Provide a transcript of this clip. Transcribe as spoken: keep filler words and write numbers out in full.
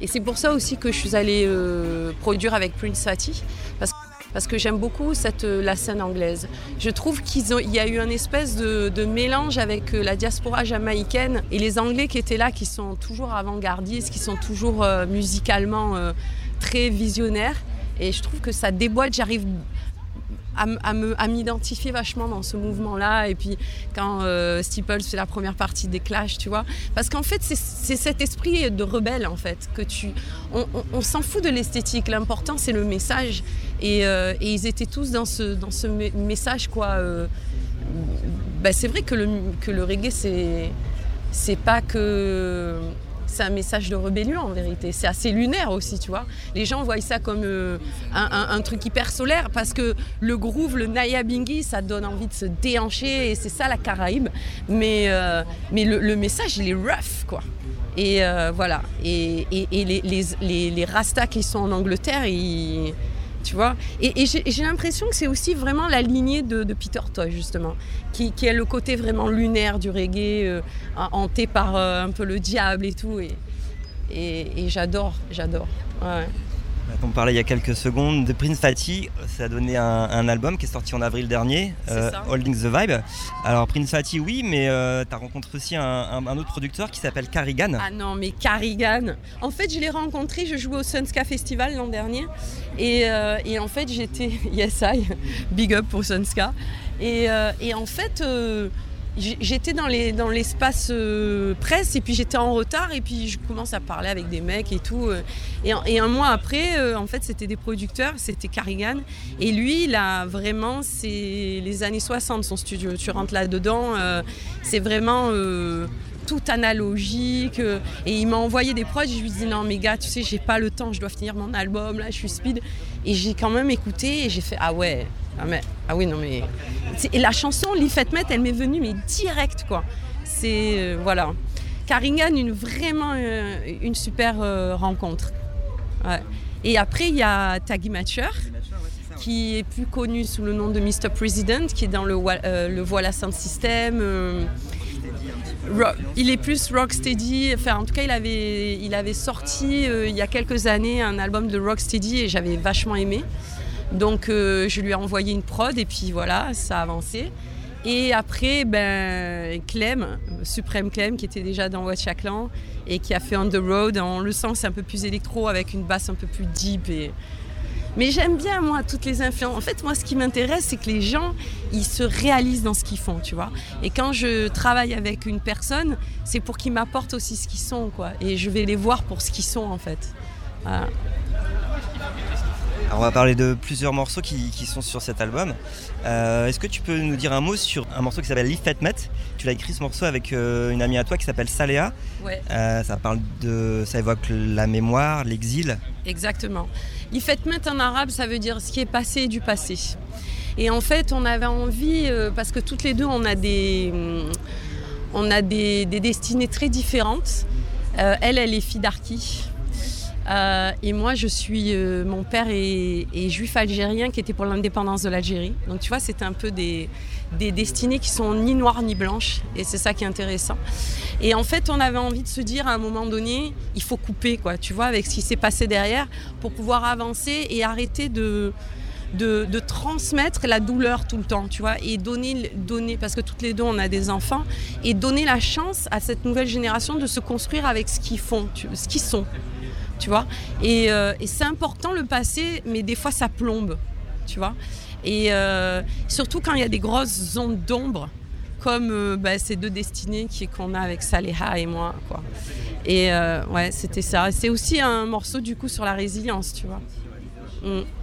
Et c'est pour ça aussi que je suis allée euh, produire avec Prince Fatty, parce, parce que j'aime beaucoup cette, la scène anglaise. Je trouve qu'il y a eu un espèce de, de mélange avec la diaspora jamaïcaine et les Anglais qui étaient là, qui sont toujours avant-gardistes, qui sont toujours euh, musicalement euh, très visionnaires. Et je trouve que ça déboîte, j'arrive à, à, me, à m'identifier vachement dans ce mouvement-là. Et puis quand euh, Steeples fait la première partie des Clash, tu vois. Parce qu'en fait, c'est, c'est cet esprit de rebelle, en fait, que tu... On, on, on s'en fout de l'esthétique, l'important, c'est le message. Et, euh, et ils étaient tous dans ce, dans ce message, quoi. Euh, ben c'est vrai que le, que le reggae, c'est, c'est pas que... C'est un message de rébellion en vérité, c'est assez lunaire aussi, tu vois. Les gens voient ça comme euh, un, un, un truc hyper solaire parce que le groove, le Nyabinghi, ça donne envie de se déhancher et c'est ça la Caraïbe. Mais, euh, mais le, le message, il est rough, quoi. Et euh, voilà. Et, et, et les, les, les, les Rastas qui sont en Angleterre, ils... Tu vois, et, et j'ai, j'ai l'impression que c'est aussi vraiment la lignée de, de Peter Tosh, justement, qui, qui est le côté vraiment lunaire du reggae, euh, hanté par euh, un peu le diable et tout. Et, et, et j'adore, j'adore. Ouais. On parlait il y a quelques secondes de Prince Fatty, ça a donné un, un album qui est sorti en avril dernier, euh, Holding the Vibe. Alors Prince Fatty, oui, mais euh, tu as rencontré aussi un, un, un autre producteur qui s'appelle Carrigan. Ah non, mais Carrigan, en fait je l'ai rencontré, je jouais au Sunska Festival l'an dernier et, euh, et en fait j'étais, yes I, big up pour Sunska. Et, euh, et en fait... Euh, J'étais dans, les, dans l'espace euh, presse et puis j'étais en retard et puis je commence à parler avec des mecs et tout. Euh, et, et un mois après, euh, en fait, c'était des producteurs, c'était Carrigan. Et lui, il a vraiment, c'est les années soixante, son studio. Tu rentres là-dedans, euh, c'est vraiment euh, tout analogique. Euh, et il m'a envoyé des prods, je lui dis non mais gars, tu sais, j'ai pas le temps, je dois finir mon album, là, je suis speed. Et j'ai quand même écouté et j'ai fait ah ouais. Ah, mais, ah oui, non mais... Et la chanson, Live at Met, elle m'est venue, mais direct, quoi. C'est... Euh, voilà. Carrigan, une, vraiment euh, une super euh, rencontre. Ouais. Et après, il y a Taggy Matcher, qui est plus connu sous le nom de mister President, qui est dans le, euh, le Voilà Sound System. Euh, rock, il est plus rocksteady. Enfin, en tout cas, il avait, il avait sorti, euh, il y a quelques années, un album de rocksteady et j'avais vachement aimé. Donc euh, je lui ai envoyé une prod et puis voilà, ça a avancé. Et après, ben, Clem, Supreme Clem, qui était déjà dans Watch Clan et qui a fait On The Road, on le sent, c'est un peu plus électro avec une basse un peu plus deep. Et... Mais j'aime bien, moi, toutes les influences. En fait, moi, ce qui m'intéresse, c'est que les gens, ils se réalisent dans ce qu'ils font, tu vois. Et quand je travaille avec une personne, c'est pour qu'ils m'apportent aussi ce qu'ils sont, quoi. Et je vais les voir pour ce qu'ils sont, en fait. Voilà. Alors on va parler de plusieurs morceaux qui, qui sont sur cet album. Euh, est-ce que tu peux nous dire un mot sur un morceau qui s'appelle Live at Met ? Tu l'as écrit ce morceau avec euh, une amie à toi qui s'appelle Saléa. Ouais. Euh, ça parle de, ça évoque la mémoire, l'exil. Exactement. Live at Met en arabe, ça veut dire ce qui est passé du passé. Et en fait, on avait envie, euh, parce que toutes les deux, on a des, on a des, des destinées très différentes. Euh, elle, elle est fille d'Arki. Euh, et moi, je suis. Euh, mon père est, est juif algérien qui était pour l'indépendance de l'Algérie. Donc, tu vois, c'était un peu des, des destinées qui sont ni noires ni blanches. Et c'est ça qui est intéressant. Et en fait, on avait envie de se dire à un moment donné, il faut couper, quoi, tu vois, avec ce qui s'est passé derrière pour pouvoir avancer et arrêter de. De, de transmettre la douleur tout le temps, tu vois, et donner, donner, parce que toutes les deux on a des enfants, et donner la chance à cette nouvelle génération de se construire avec ce qu'ils font, tu, ce qu'ils sont, tu vois. Et, euh, et c'est important le passé, mais des fois ça plombe, tu vois. Et euh, surtout quand il y a des grosses ondes d'ombre, comme euh, bah, ces deux destinées qui, qu'on a avec Saléha et moi, quoi. Et euh, ouais, c'était ça. C'est aussi un morceau du coup sur la résilience, tu vois. Mm.